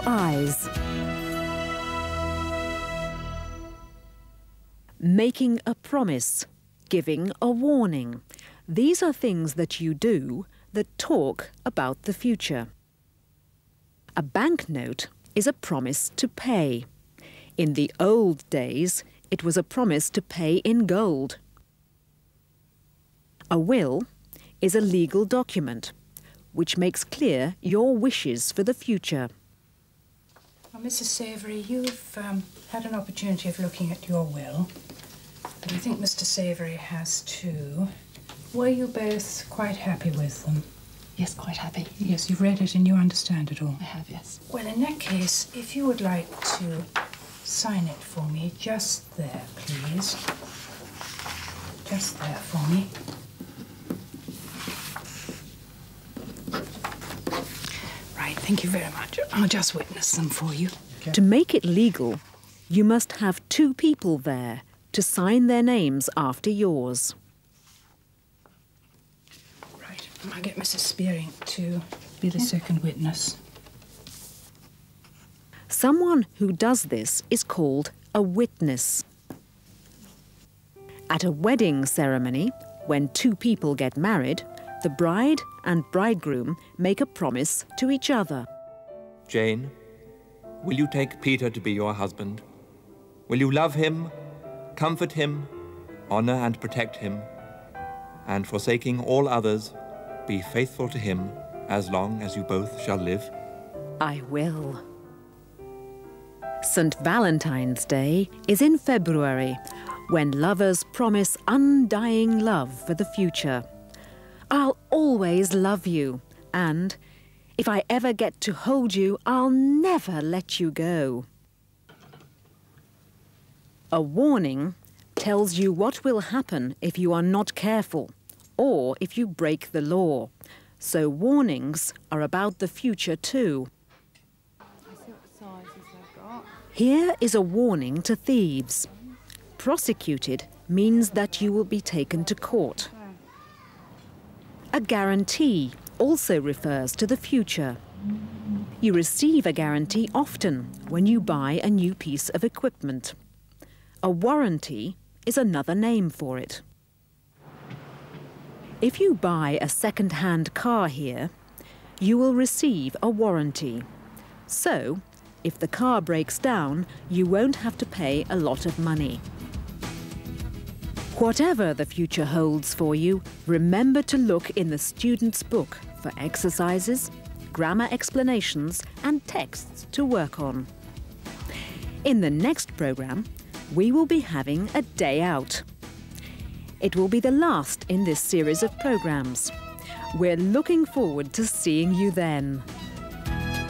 eyes. Making a promise, giving a warning. These are things that you do that talk about the future. A banknote is a promise to pay. In the old days, it was a promise to pay in gold. A will is a legal document which makes clear your wishes for the future. Well, Mrs. Savory, you've had an opportunity of looking at your will, and I think Mr. Savory has too. Were you both quite happy with them? Yes, quite happy. Yes, you've read it and you understand it all? I have, yes. Well, in that case, if you would like to sign it for me, just there, please. Just there for me. Right, thank you very much. I'll just witness them for you. Okay. To make it legal, you must have two people there to sign their names after yours. Right, I'll get Mrs. Spearing to be the second witness. Someone who does this is called a witness. At a wedding ceremony, when two people get married, the bride and bridegroom make a promise to each other. Jane, will you take Peter to be your husband? Will you love him, comfort him, honor and protect him, and forsaking all others, be faithful to him as long as you both shall live? I will. St. Valentine's Day is in February, when lovers promise undying love for the future. I'll always love you, and if I ever get to hold you, I'll never let you go. A warning tells you what will happen if you are not careful, or if you break the law. So warnings are about the future too. Here is a warning to thieves. Prosecuted means that you will be taken to court. A guarantee also refers to the future. You receive a guarantee often when you buy a new piece of equipment. A warranty is another name for it. If you buy a second-hand car here, you will receive a warranty. So, if the car breaks down, you won't have to pay a lot of money. Whatever the future holds for you, remember to look in the student's book for exercises, grammar explanations and texts to work on. In the next programme, we will be having a day out. It will be the last in this series of programmes. We're looking forward to seeing you then.